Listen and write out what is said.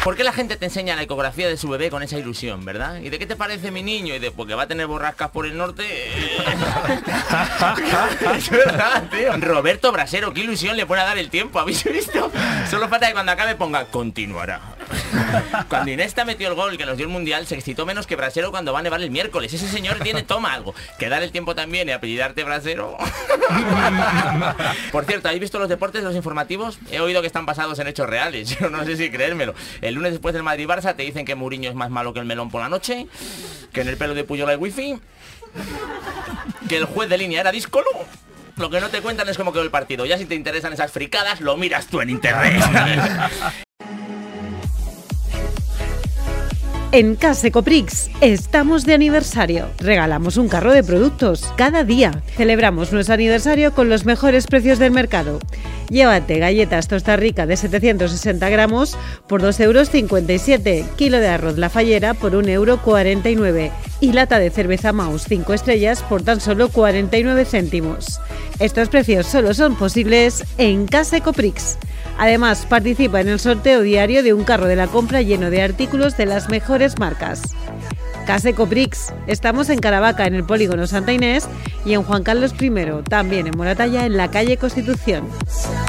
¿Por qué la gente te enseña la ecografía de su bebé con esa ilusión, verdad? ¿Y de qué te parece mi niño? Y de, porque va a tener borrascas por el norte. Es verdad, tío. Roberto Brasero, qué ilusión le pone a dar el tiempo. ¿Habéis visto? Solo falta que cuando acabe ponga continuará. Cuando Iniesta metió el gol que nos dio el Mundial, se excitó menos que Brasero cuando va a nevar el miércoles. Ese señor toma algo. Que dar el tiempo también y apellidarte Brasero. Por cierto, ¿habéis visto los deportes, los informativos? He oído que están basados en hechos reales. Yo no sé si creérmelo. El lunes después del Madrid-Barça te dicen que Mourinho es más malo que el melón por la noche, que en el pelo de Puyol hay wifi, que el juez de línea era díscolo. Lo que no te cuentan es cómo quedó el partido. Ya si te interesan esas fricadas, lo miras tú en internet. En Case Coprix estamos de aniversario. Regalamos un carro de productos cada día. Celebramos nuestro aniversario con los mejores precios del mercado. Llévate galletas Tosta Rica de 760 gramos por 2,57 €, kilo de arroz La Fallera por 1,49 € y lata de cerveza Maus 5 estrellas por tan solo 49 céntimos. Estos precios solo son posibles en Case Coprix. Además, participa en el sorteo diario de un carro de la compra lleno de artículos de las mejores marcas. Case Coprix. Estamos en Caravaca, en el polígono Santa Inés, y en Juan Carlos I, también en Moratalla, en la calle Constitución.